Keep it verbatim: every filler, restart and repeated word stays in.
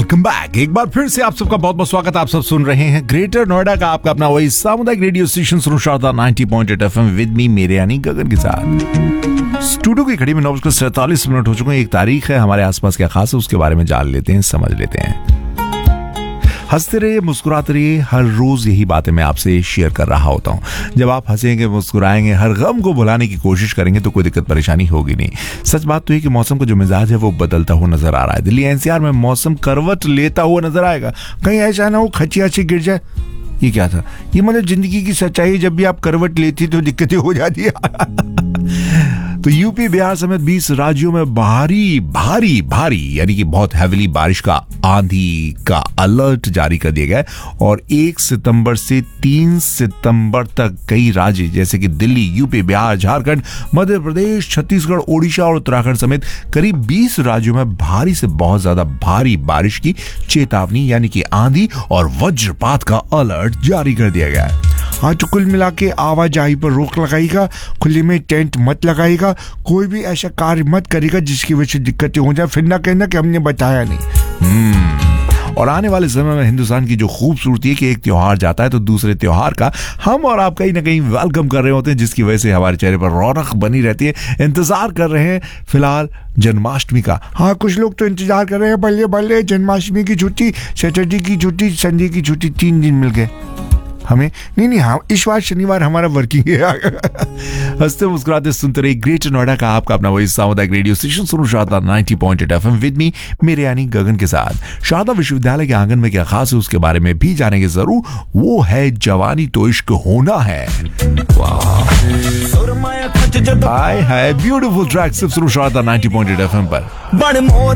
Welcome back. एक बार फिर से आप सबका बहुत बहुत स्वागत। आप सब सुन रहे हैं ग्रेटर नोएडा का आपका अपना वही सामुदायिक रेडियो स्टेशन सुनो Sharda ninety point eight FM with me मेरे यानी गगन के साथ। स्टूडियो की घड़ी में नौ बजकर सैंतालीस मिनट हो चुके हैं। एक तारीख है, हमारे आसपास क्या खास है उसके बारे में जान लेते हैं, समझ लेते हैं। हंसते रहिए, मुस्कुराते रहिए, हर रोज यही बातें मैं आपसे शेयर कर रहा होता हूँ। जब आप हंसेंगे, मुस्कुराएंगे, हर गम को भुलाने की कोशिश करेंगे तो कोई दिक्कत परेशानी होगी नहीं। सच बात तो ये कि मौसम का जो मिजाज है वो बदलता हुआ नजर आ रहा है। दिल्ली एनसीआर में मौसम करवट लेता हुआ नजर आएगा। कहीं ऐसा ना हो खचिया से गिर जाए। ये क्या था? ये मतलब जिंदगी की सच्चाई। जब भी आप करवट लेती तो दिक्कतें हो जाती है। तो यूपी, बिहार समेत बीस राज्यों में भारी भारी भारी यानी कि बहुत हैवीली बारिश का, आंधी का अलर्ट जारी कर दिया गया है। और एक सितंबर से तीन सितंबर तक कई राज्य जैसे कि दिल्ली, यूपी, बिहार, झारखंड, मध्य प्रदेश, छत्तीसगढ़, ओडिशा और उत्तराखंड समेत करीब बीस राज्यों में भारी से बहुत ज्यादा भारी बारिश की चेतावनी यानी कि आंधी और वज्रपात का अलर्ट जारी कर दिया गया है। हाँ, तो कुल मिला के आवाजाही पर रोक लगाएगा, खुले में टेंट मत लगाएगा, कोई भी ऐसा कार्य मत करेगा जिसकी वजह से दिक्कतें हो जाए। फिर ना कहना कि हमने बताया नहीं। हम्म और आने वाले समय में हिंदुस्तान की जो खूबसूरती है कि एक त्योहार जाता है तो दूसरे त्योहार का हम और आप कहीं ना कहीं वेलकम कर रहे होते हैं, जिसकी वजह से हमारे चेहरे पर रौनक बनी रहती है। इंतजार कर रहे हैं फिलहाल जन्माष्टमी का। हाँ, कुछ लोग तो इंतजार कर रहे हैं, बल्ले बल्ले जन्माष्टमी की छुट्टी, सैटरडे की छुट्टी, संडे की छुट्टी, तीन दिन मिल गए हमें। नहीं नहीं हाँ, इस बार शनिवार हमारा वर्किंग है। हंसते मुस्कुराते सुनते रहिए ग्रेटर नोएडा का आपका अपना वही सामुदायिक रेडियो स्टेशन सुनो Sharda ninety point eight FM with me मेरे यानी गगन के साथ। शारदा विश्वविद्यालय के आंगन में क्या खास है उसके बारे में भी जानेंगे जरूर। वो है जवानी तो इश्क होना है। हाय हाय ब्यूटीफुल ट्रैक सिर्फ सुनो Sharda ninety point eight FM पर।